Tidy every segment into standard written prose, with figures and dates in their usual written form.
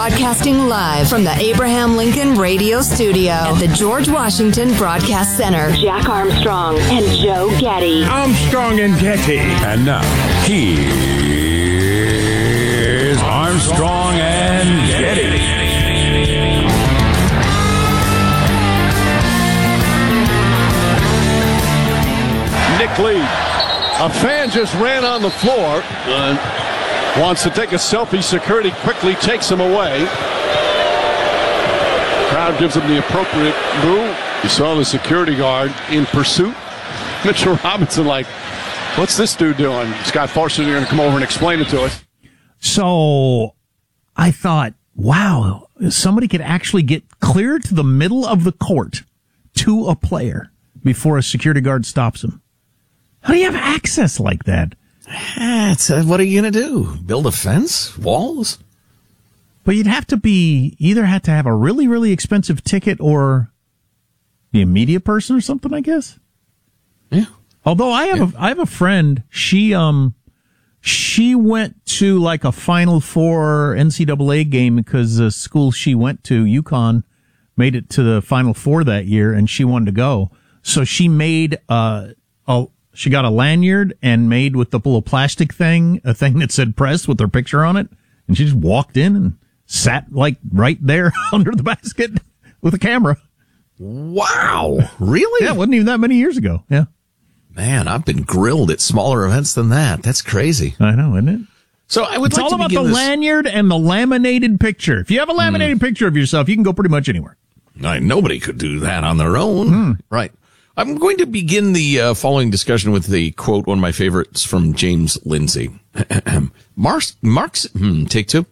broadcasting live from the Abraham Lincoln Radio Studio at the George Washington Broadcast Center. Jack Armstrong and Joe Getty. Armstrong and Getty. And now, here's Armstrong and Getty. Nick Lee. A fan just ran on the floor. Wants to take a selfie. Security quickly takes him away. Crowd gives him the appropriate boo. You saw the security guard in pursuit. Mitchell Robinson like, what's this dude doing? Scott Forster, you're going to come over and explain it to us. So I thought, wow, somebody could actually get clear to the middle of the court to a player before a security guard stops him. How do you have access like that? What are you going to do? Build a fence? Walls? But you'd have to either have to have a really, really expensive ticket or be a media person or something, I guess. Yeah. Although I have a friend, she went to like a Final Four NCAA game because the school she went to, UConn, made it to the Final Four that year and she wanted to go. So she made she got a lanyard and made with the little plastic thing, a thing that said press with her picture on it. And she just walked in and sat like right there under the basket with a camera. Wow. Really? Yeah, it wasn't even that many years ago. Yeah. Man, I've been grilled at smaller events than that. That's crazy. I know, isn't it? So I would it's like all to about begin the this... lanyard and the laminated picture. If you have a laminated picture of yourself, you can go pretty much anywhere. Nobody could do that on their own. Right. I'm going to begin the following discussion with the quote, one of my favorites from James Lindsay. Marx, take two.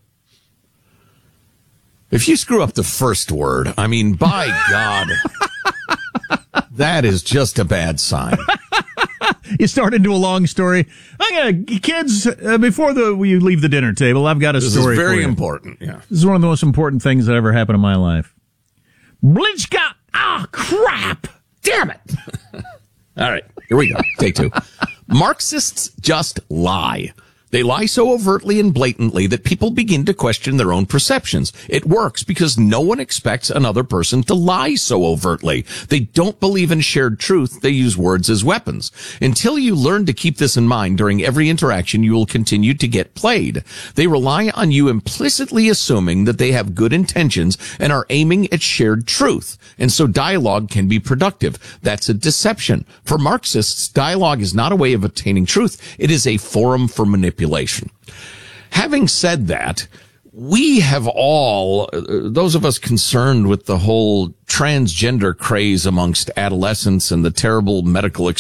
If you screw up the first word, I mean, by God, that is just a bad sign. You start into a long story. Kids, before we leave the dinner table, I've got a story for you. This is very important. Yeah. This is one of the most important things that ever happened in my life. Blitchka, crap. Damn it. All right, here we go. Take two. Marxists just lie. They lie so overtly and blatantly that people begin to question their own perceptions. It works because no one expects another person to lie so overtly. They don't believe in shared truth. They use words as weapons. Until you learn to keep this in mind during every interaction, you will continue to get played. They rely on you implicitly assuming that they have good intentions and are aiming at shared truth. And so dialogue can be productive. That's a deception. For Marxists, dialogue is not a way of attaining truth. It is a forum for manipulation. Having said that, we have all, those of us concerned with the whole transgender craze amongst adolescents and the terrible medical